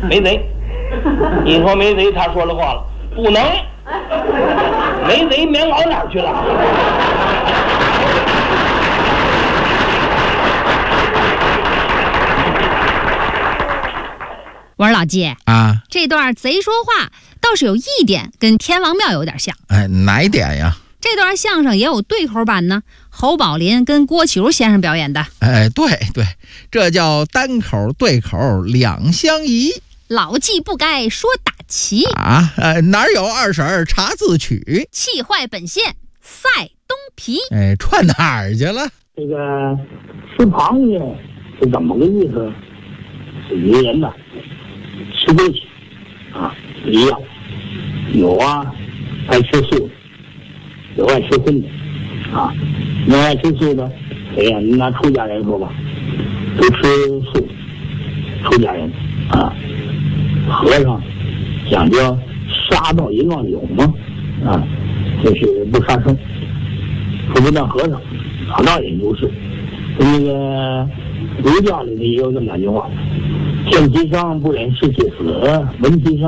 没贼。你说没贼，他说了话了，不能，没贼棉袄哪儿去了？ 我说老季啊， 这段贼说话倒是有一点跟天王庙有点像。 哎，哪一点呀？ 这段相声也有对口版呢，侯宝林跟郭启儒先生表演的。 哎，对对，这叫单口对口两相宜。 老纪不该说打旗啊，哪有二婶查字曲？ 气坏本县赛东皮。 哎，串哪儿去了？ 这个吃螃蟹是怎么个意思？是一个人呢，吃东西啊一样，有啊爱吃素的，有爱吃荤的啊。你爱吃素的，哎呀，你拿出家人说吧，都吃素，出家人啊。和尚讲究杀到一忘有嘛，啊，就是不杀生。说不但和尚，老道也就是。那个儒教里头也有这么两句话：见其伤不忍视其死，闻其伤